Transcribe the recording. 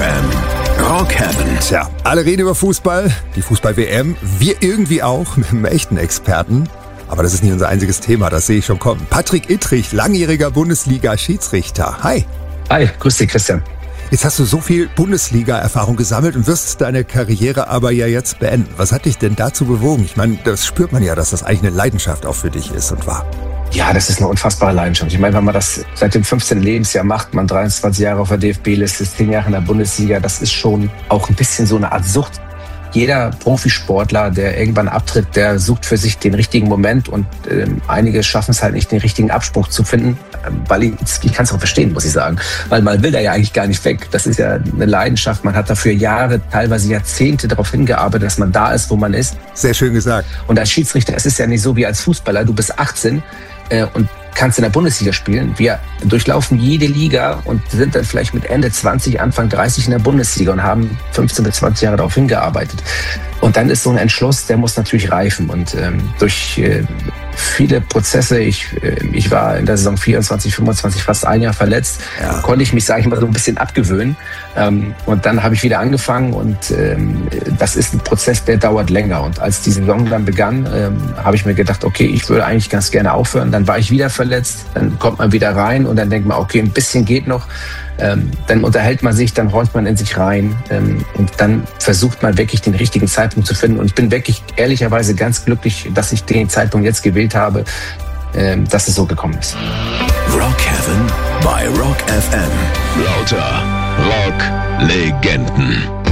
FM. Rock Heaven. Tja, alle reden über Fußball, die Fußball-WM, wir irgendwie auch mit einem echten Experten. Aber das ist nicht unser einziges Thema, das sehe ich schon kommen. Patrick Ittrich, langjähriger Bundesliga-Schiedsrichter. Hi. Hi, grüß dich, Christian. Jetzt hast du so viel Bundesliga-Erfahrung gesammelt und wirst deine Karriere aber ja jetzt beenden. Was hat dich denn dazu bewogen? Ich meine, das spürt man ja, dass das eigentlich eine Leidenschaft auch für dich ist und war. Ja, das ist eine unfassbare Leidenschaft. Ich meine, wenn man das seit dem 15. Lebensjahr macht, man 23 Jahre auf der DFB-Liste, 10 Jahre in der Bundesliga, das ist schon auch ein bisschen so eine Art Sucht. Jeder Profisportler, der irgendwann abtritt, der sucht für sich den richtigen Moment und einige schaffen es halt nicht, den richtigen Absprung zu finden, weil ich kann es auch verstehen, muss ich sagen, weil man will da ja eigentlich gar nicht weg. Das ist ja eine Leidenschaft, man hat dafür Jahre, teilweise Jahrzehnte darauf hingearbeitet, dass man da ist, wo man ist. Sehr schön gesagt. Und als Schiedsrichter, es ist ja nicht so wie als Fußballer, du bist 18 und kannst in der Bundesliga spielen. Wir durchlaufen jede Liga und sind dann vielleicht mit Ende 20, Anfang 30 in der Bundesliga und haben 15 bis 20 Jahre darauf hingearbeitet. Und dann ist so ein Entschluss, der muss natürlich reifen. Und durch viele Prozesse, ich war in der Saison 24, 25 fast ein Jahr verletzt, konnte ich mich, sage ich mal, so ein bisschen abgewöhnen. Und dann habe ich wieder angefangen und das ist ein Prozess, der dauert länger. Und als die Saison dann begann, habe ich mir gedacht, okay, ich würde eigentlich ganz gerne aufhören. Dann war ich wieder verletzt, dann kommt man wieder rein und dann denkt man, okay, ein bisschen geht noch. Dann unterhält man sich, dann horcht man in sich rein und dann versucht man wirklich den richtigen Zeitpunkt zu finden. Und ich bin wirklich ehrlicherweise ganz glücklich, dass ich den Zeitpunkt jetzt gewählt habe, dass es so gekommen ist. Rock Heaven bei Rock FM. Lauter Rock-Legenden.